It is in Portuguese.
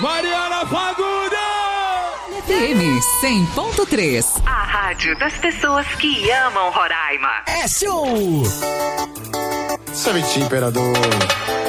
Mariana Fagundes! FM 100.3. A rádio das pessoas que amam Roraima. É show! 17 Imperador.